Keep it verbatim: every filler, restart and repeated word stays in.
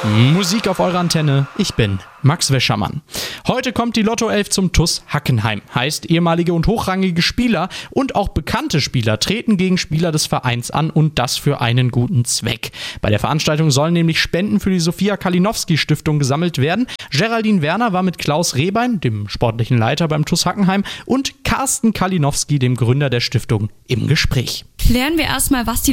Musik auf eurer Antenne, ich bin Max Wäschermann. Heute kommt die Lotto elf zum T U S Hackenheim. Heißt, ehemalige und hochrangige Spieler und auch bekannte Spieler treten gegen Spieler des Vereins an und das für einen guten Zweck. Bei der Veranstaltung sollen nämlich Spenden für die Sophia Kalinowski Stiftung gesammelt werden. Geraldine Werner war mit Klaus Rehbein, dem sportlichen Leiter beim T U S Hackenheim, und Carsten Kalinowski, dem Gründer der Stiftung, im Gespräch. Klären wir erstmal, was die